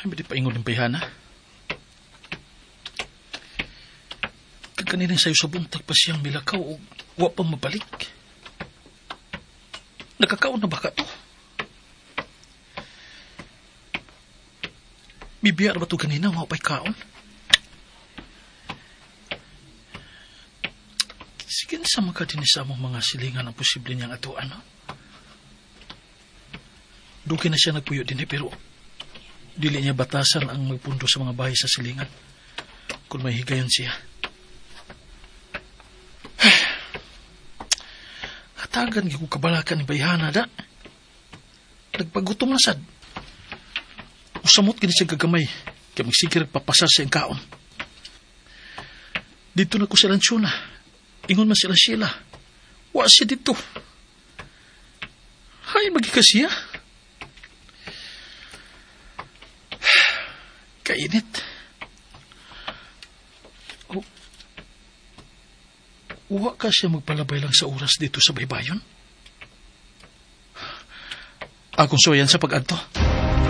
Ay, di pa ingon ng bayhana. Kaganinang sayo sa buntag pa siyang milakaw o wa pa mabalik. Nakakaon na ba ka to? Bibiyar ba ito ganina? Wa pa'y kaon? Sige na sa mga dinisa mong mga silingan ang posible niyang atuan. No? Dugi na siya nagpuyo din pero dili niya batasan ang magpundo sa mga bahay sa silingan kung may higayon siya. Hatagan ko kabalakan ni bayhana da. Nagpagutom na sad. Usamot gini siya gagamay kaya magsigir papasar sa iyang kaon. Dito na ko sa lansyon na. Ingon man sila sila. Wa siya dito. Hay, magikasiya. Kainit. Wa ka siya magpalabay lang sa oras dito sa baybayon? Akong soyan sa pag-adto.